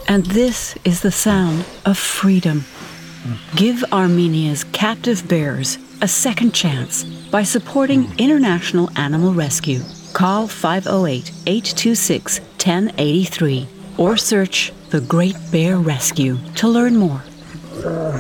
And this is the sound of freedom. Give Armenia's captive bears a second chance by supporting International Animal Rescue. Call 508-826-1083 or search The Great Bear Rescue to learn more.